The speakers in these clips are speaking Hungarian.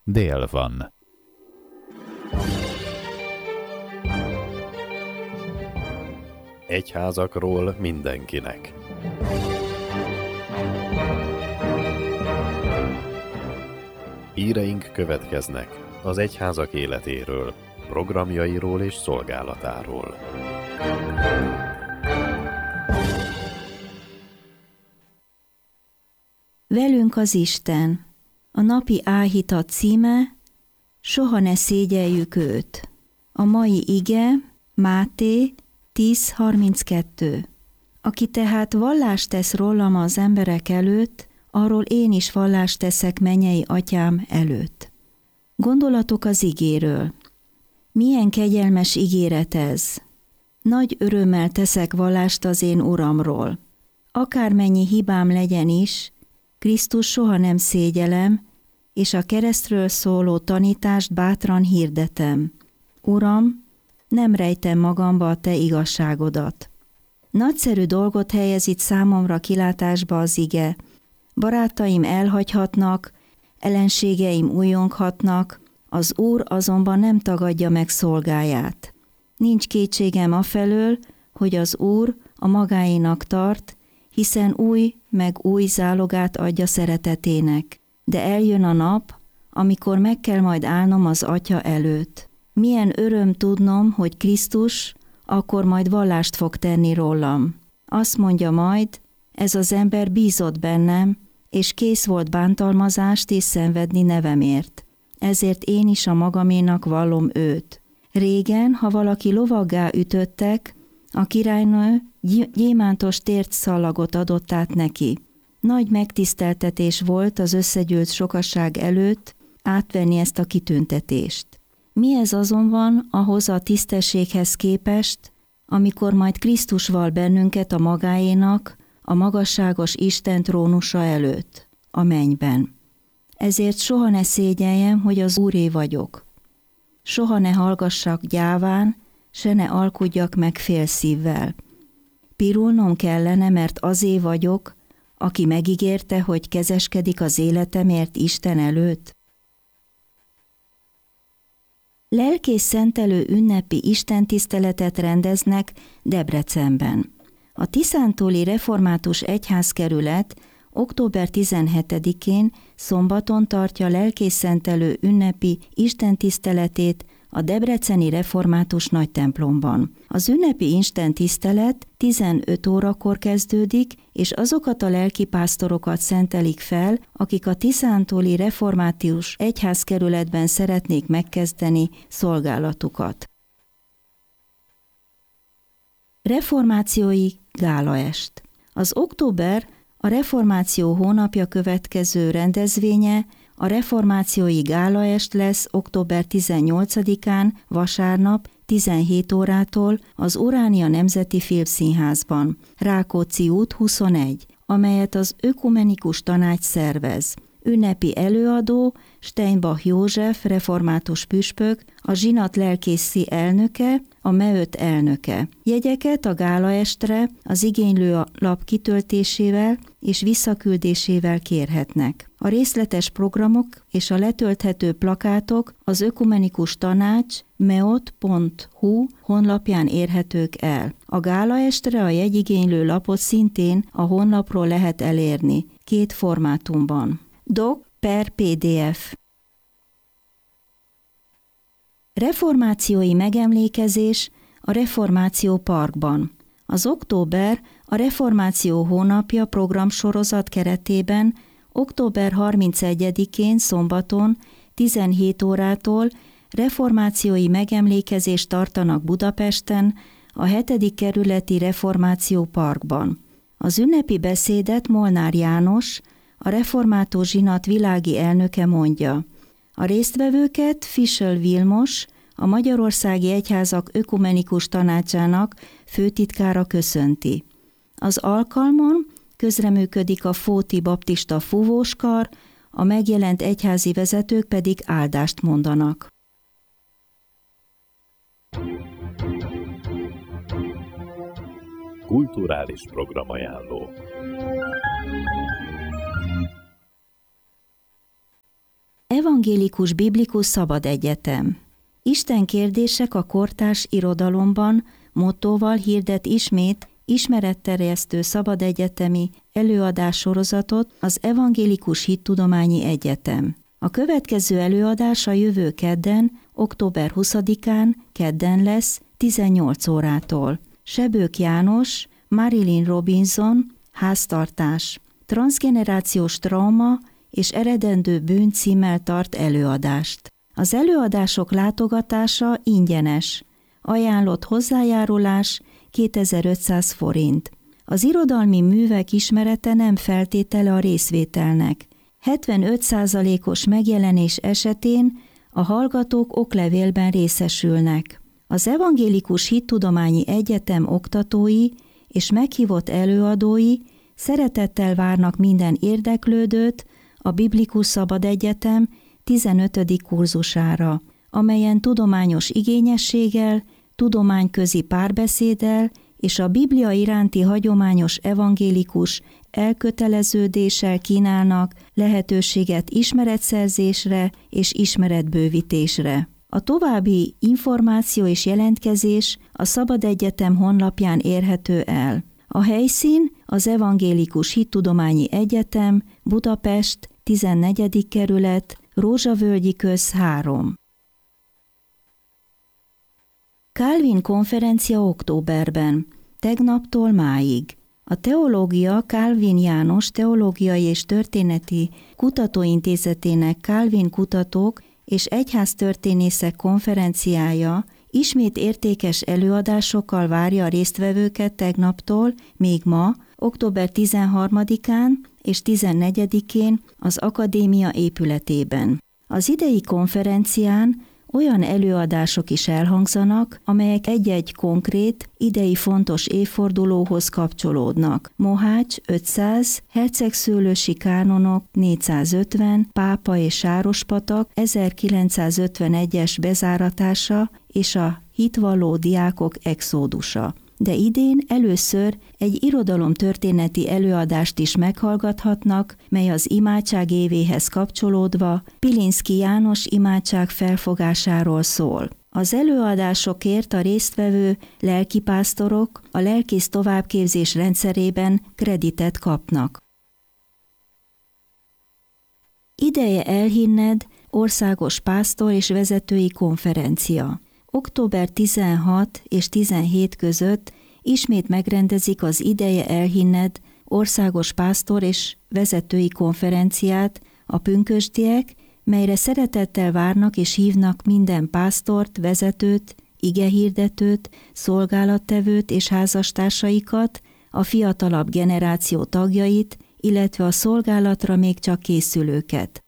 dél van. Egyházakról mindenkinek. Híreink következnek az egyházak életéről, programjairól és szolgálatáról. Velünk az Isten. A napi áhítat címe: Soha ne szégyeljük őt. A mai ige Máté 10:32. Aki tehát vallást tesz rólam az emberek előtt, arról én is vallást teszek mennyei atyám előtt. Gondolatok az igéről. Milyen kegyelmes ígéret ez! Nagy örömmel teszek vallást az én Uramról. Akármennyi hibám legyen is, Krisztus soha nem szégyelem, és a keresztről szóló tanítást bátran hirdetem. Uram, nem rejtem magamba a Te igazságodat. Nagyszerű dolgot helyez itt számomra kilátásba az ige. Barátaim elhagyhatnak, ellenségeim újonghatnak, az Úr azonban nem tagadja meg szolgáját. Nincs kétségem afelől, hogy az Úr a magáénak tart, hiszen új meg új zálogát adja szeretetének. De eljön a nap, amikor meg kell majd állnom az Atya előtt. Milyen öröm tudnom, hogy Krisztus akkor majd vallást fog tenni rólam. Azt mondja majd, ez az ember bízott bennem, és kész volt bántalmazást és szenvedni nevemért. Ezért én is a magaménak vallom őt. Régen, ha valaki lovaggá ütöttek, a királynő gyémántos térdszallagot adott át neki. Nagy megtiszteltetés volt az összegyűlt sokaság előtt átvenni ezt a kitüntetést. Mi ez azonban ahhoz a tisztességhez képest, amikor majd Krisztus val bennünket a magáénak, a magasságos Isten trónusa előtt, a mennyben. Ezért soha ne szégyeljem, hogy az Úré vagyok. Soha ne hallgassak gyáván, se ne alkudjak meg félszívvel. Pirulnom kellene, mert azé vagyok, aki megígérte, hogy kezeskedik az életemért Isten előtt. Lelkész szentelő ünnepi istentiszteletet rendeznek Debrecenben. A tiszántúli református egyházkerület október 17-én szombaton tartja lelkész szentelő ünnepi istentiszteletét a debreceni református nagytemplomban. Az ünnepi istentisztelet 15 órakor kezdődik, és azokat a lelkipásztorokat szentelik fel, akik a tiszántúli református egyházkerületben szeretnék megkezdeni szolgálatukat. Reformációi gálaest. Az október a reformáció hónapja következő rendezvénye a reformációi gálaest lesz október 18-án, vasárnap 17 órától az Uránia Nemzeti Filmszínházban, Rákóczi út 21, amelyet az Ökumenikus Tanács szervez. Ünnepi előadó Steinbach József, református püspök, a zsinat lelkészi elnöke, a MEÖT elnöke. Jegyeket a gálaestre az igénylő lap kitöltésével és visszaküldésével kérhetnek. A részletes programok és a letölthető plakátok az Ökumenikus Tanács meot.hu honlapján érhetők el. A gálaestre a jegyigénylő lapot szintén a honlapról lehet elérni, 2 formátumban. Doc per PDF. Reformációi megemlékezés a Reformáció Parkban. Az október a Reformáció hónapja programsorozat keretében október 31-én szombaton 17 órától reformációi megemlékezést tartanak Budapesten a 7. kerületi Reformáció Parkban. Az ünnepi beszédet Molnár János, a református zsinat világi elnöke mondja. A résztvevőket Fischel Vilmos, a Magyarországi Egyházak Ökumenikus Tanácsának főtitkára köszönti. Az alkalmon közreműködik a Fóti Baptista Fúvóskar, a megjelent egyházi vezetők pedig áldást mondanak. Kulturális programajánló. Evangélikus Biblikus Szabad Egyetem. Isten kérdések a kortárs irodalomban mottóval hirdet ismét ismeretterjesztő szabadegyetemi előadássorozatot az Evangélikus Hittudományi Egyetem. A következő előadás a jövő kedden, október 20-án kedden lesz 18 órától. Sebők János, Marilyn Robinson, háztartás, transzgenerációs trauma és eredendő bűn címmel tart előadást. Az előadások látogatása ingyenes. Ajánlott hozzájárulás 2500 forint. Az irodalmi művek ismerete nem feltétele a részvételnek. 75%-os megjelenés esetén a hallgatók oklevélben részesülnek. Az Evangélikus Hittudományi Egyetem oktatói és meghívott előadói szeretettel várnak minden érdeklődőt a Biblikus Szabad Egyetem 15. kurzusára, amelyen tudományos igényességgel, tudományközi párbeszéddel és a Biblia iránti hagyományos evangélikus elköteleződéssel kínálnak lehetőséget ismeretszerzésre és ismeretbővítésre. A további információ és jelentkezés a Szabad Egyetem honlapján érhető el. A helyszín az Evangélikus Hittudományi Egyetem, Budapest, 14. kerület, Rózsavölgyi köz 3. Calvin konferencia októberben, tegnaptól máig. A Teológia Calvin János Teológiai és Történeti Kutatóintézetének Calvin kutatók és egyháztörténészek konferenciája ismét értékes előadásokkal várja a résztvevőket tegnaptól, még ma, október 13-án és 14-én az Akadémia épületében. Az idei konferencián olyan előadások is elhangzanak, amelyek egy-egy konkrét, idei fontos évfordulóhoz kapcsolódnak. Mohács 500, hercegszőlősi kánonok 450, Pápa és Sárospatak 1951-es bezáratása és a hitvalló diákok exódusa. De idén először egy irodalomtörténeti előadást is meghallgathatnak, mely az imádság évéhez kapcsolódva Pilinszky János imádság felfogásáról szól. Az előadásokért a résztvevő lelkipásztorok a lelkész továbbképzés rendszerében kreditet kapnak. Ideje elhinned országos pásztor és vezetői konferencia. Október 16 és 17 között ismét megrendezik az Ideje elhinned országos pásztor és vezetői konferenciát a pünkösdiek, melyre szeretettel várnak és hívnak minden pásztort, vezetőt, igehirdetőt, szolgálattevőt és házastársaikat, a fiatalabb generáció tagjait, illetve a szolgálatra még csak készülőket.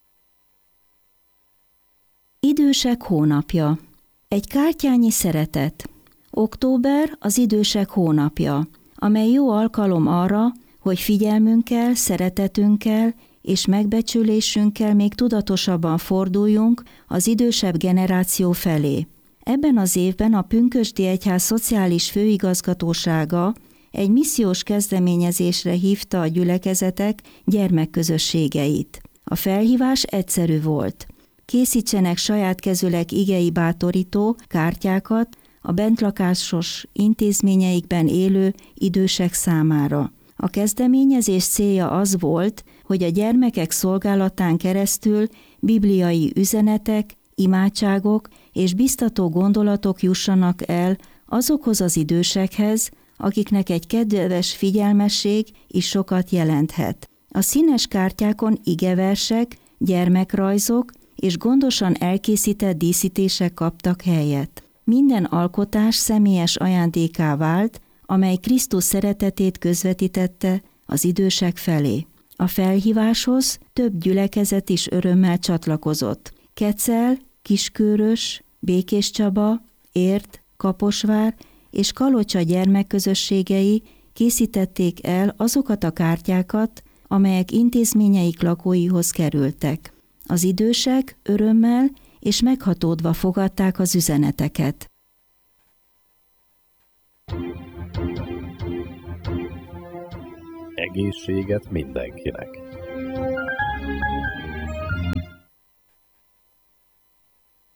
Idősek hónapja. Egy kártyányi szeretet. Október az idősek hónapja, amely jó alkalom arra, hogy figyelmünkkel, szeretetünkkel és megbecsülésünkkel még tudatosabban forduljunk az idősebb generáció felé. Ebben az évben a Pünkösdi Egyház Szociális Főigazgatósága egy missziós kezdeményezésre hívta a gyülekezetek gyermekközösségeit. A felhívás egyszerű volt. Készítsenek saját kezűleg igei bátorító kártyákat a bentlakásos intézményeikben élő idősek számára. A kezdeményezés célja az volt, hogy a gyermekek szolgálatán keresztül bibliai üzenetek, imádságok és biztató gondolatok jussanak el azokhoz az idősekhez, akiknek egy kedves figyelmesség is sokat jelenthet. A színes kártyákon igeversek, gyermekrajzok és gondosan elkészített díszítések kaptak helyet. Minden alkotás személyes ajándékká vált, amely Krisztus szeretetét közvetítette az idősek felé. A felhíváshoz több gyülekezet is örömmel csatlakozott. Kecel, Kiskőrös, Békéscsaba, Érd, Kaposvár és Kalocsa gyermekközösségei készítették el azokat a kártyákat, amelyek intézményeik lakóihoz kerültek. Az idősek örömmel és meghatódva fogadták az üzeneteket. Egészséget mindenkinek!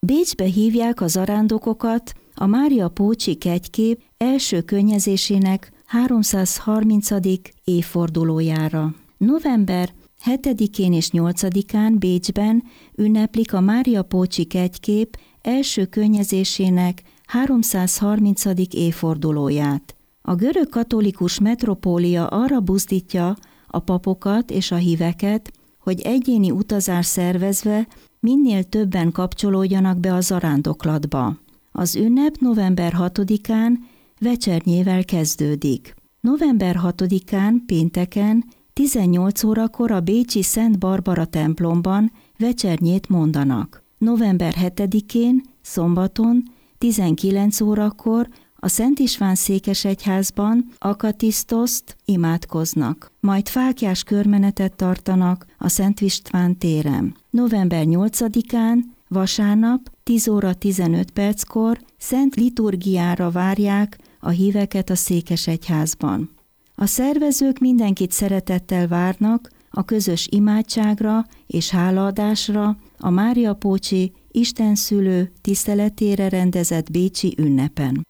Bécsbe hívják a zarándokokat a Mária Pócsi kegykép első könnyezésének 330. évfordulójára. November 7-én és 8-án Bécsben ünneplik a Mária Pócsi kegykép első könnyezésének 330. évfordulóját. A görög katolikus metropólia arra buzdítja a papokat és a híveket, hogy egyéni utazás szervezve minél többen kapcsolódjanak be a zarándoklatba. Az ünnep november 6-án vecsernyével kezdődik. November 6-án pénteken 18 órakor a bécsi Szent Barbara templomban vecsernyét mondanak. November 7-én szombaton 19 órakor a Szent István székesegyházban akatisztoszt imádkoznak, majd fáklyás körmenetet tartanak a Szent István téren. November 8-án, vasárnap 10 óra 15 perckor szent liturgiára várják a híveket a székesegyházban. A szervezők mindenkit szeretettel várnak a közös imádságra és hálaadásra a Mária Pócsi Istenszülő tiszteletére rendezett bécsi ünnepen.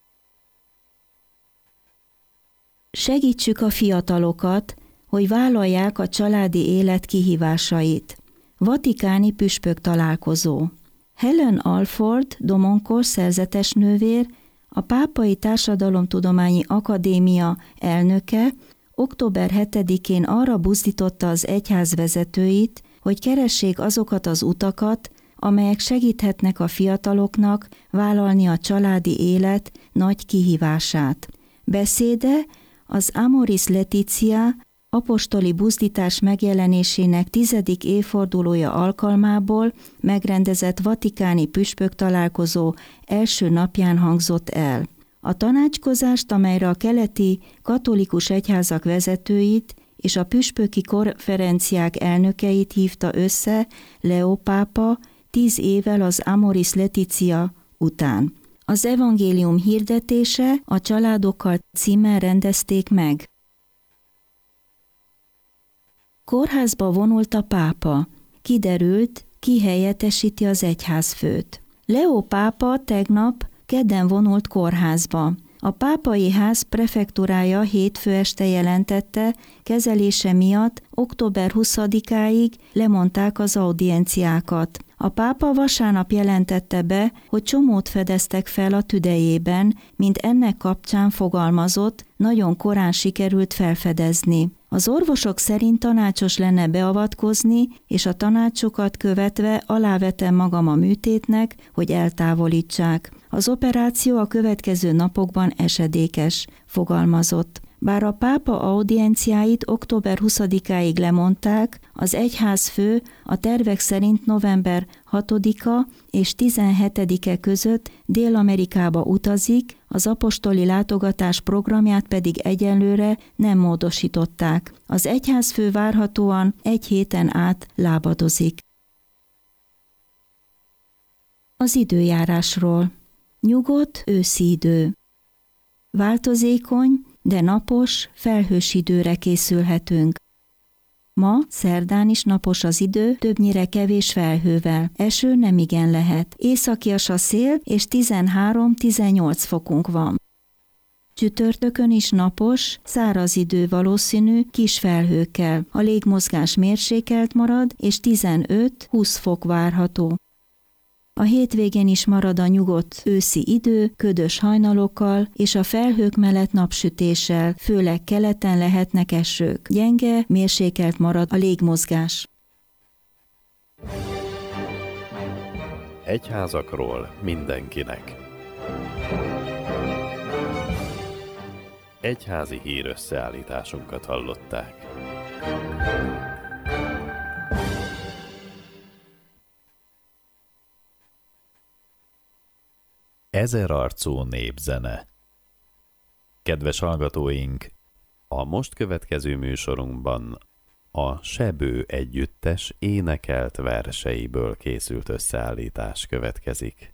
Segítsük a fiatalokat, hogy vállalják a családi élet kihívásait. Vatikáni püspök találkozó. Helen Alford, Domonkos szerzetes nővér, a Pápai Társadalomtudományi Akadémia elnöke október 7-én arra buzdította az egyház vezetőit, hogy keressék azokat az utakat, amelyek segíthetnek a fiataloknak vállalni a családi élet nagy kihívását. Beszéde az Amoris Laetitia apostoli buzdítás megjelenésének 10. évfordulója alkalmából megrendezett vatikáni püspök találkozó első napján hangzott el. A tanácskozást, amelyre a keleti katolikus egyházak vezetőit és a püspöki konferenciák elnökeit hívta össze Leó pápa 10 évvel az Amoris Laetitia után. Az evangélium hirdetése a családokkal címmel rendezték meg. Kórházba vonult a pápa. Kiderült, ki helyettesíti az egyházfőt. Leó pápa tegnap kedden vonult kórházba. A pápai ház prefektúrája hétfő este jelentette, kezelése miatt október 20-áig lemondták az audienciákat. A pápa vasárnap jelentette be, hogy csomót fedeztek fel a tüdejében, mint ennek kapcsán fogalmazott, nagyon korán sikerült felfedezni. Az orvosok szerint tanácsos lenne beavatkozni, és a tanácsokat követve alávetem magam a műtétnek, hogy eltávolítsák. Az operáció a következő napokban esedékes, fogalmazott. Bár a pápa audienciáit október 20-áig lemondták, az egyházfő a tervek szerint november 6-a és 17-e között Dél-Amerikába utazik, az apostoli látogatás programját pedig egyenlőre nem módosították. Az egyházfő várhatóan egy héten át lábadozik. Az időjárásról. Nyugodt őszi idő. Változékony, de napos, felhős időre készülhetünk. Ma, szerdán is napos az idő, többnyire kevés felhővel. Eső nemigen lehet. Északias a szél, és 13-18 fokunk van. Csütörtökön is napos, száraz idő valószínű, kis felhőkkel. A légmozgás mérsékelt marad, és 15-20 fok várható. A hétvégén is marad a nyugodt őszi idő, ködös hajnalokkal és a felhők mellett napsütéssel, főleg keleten lehetnek esők. Gyenge, mérsékelt marad a légmozgás. Egyházakról mindenkinek. Egyházi hírösszeállításunkat hallották. Ezerarcú népzene. Kedves hallgatóink, a most következő műsorunkban a Sebő együttes énekelt verseiből készült összeállítás következik.